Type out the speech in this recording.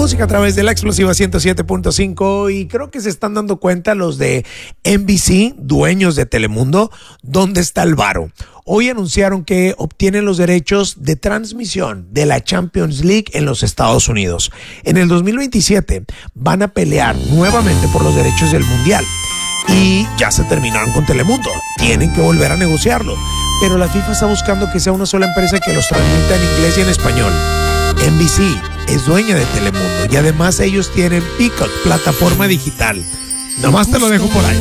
música a través de la explosiva 107.5 y creo que se están dando cuenta los de NBC, dueños de Telemundo, dónde está el varo. Hoy anunciaron que obtienen los derechos de transmisión de la Champions League en los Estados Unidos. En el 2027 van a pelear nuevamente por los derechos del Mundial. Y ya se terminaron con Telemundo. Tienen que volver a negociarlo. Pero la FIFA está buscando que sea una sola empresa que los transmita en inglés y en español. NBC es dueña de Telemundo y además ellos tienen Peacock, plataforma digital. Nomás te lo dejo por ahí.